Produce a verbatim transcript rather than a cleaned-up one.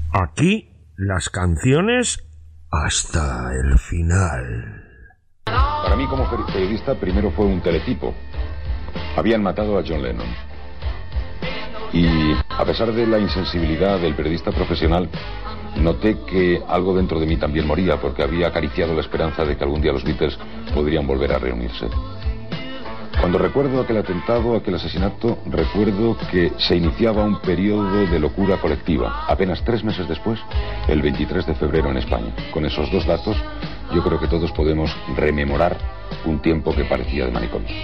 Aquí las canciones hasta el final. Para mí como periodista primero fue un teletipo. Habían matado a John Lennon. Y a pesar de la insensibilidad del periodista profesional, noté que algo dentro de mí también moría, porque había acariciado la esperanza de que algún día los Beatles podrían volver a reunirse. Cuando recuerdo aquel atentado, aquel asesinato, recuerdo que se iniciaba un periodo de locura colectiva. Apenas tres meses después, el veintitrés de febrero en España. Con esos dos datos, yo creo que todos podemos rememorar un tiempo que parecía de manicomio.